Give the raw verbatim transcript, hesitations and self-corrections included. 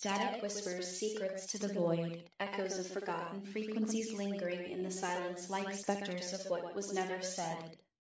Static whispers secrets to the void, echoes of forgotten frequencies lingering in the silence like specters of what was never said.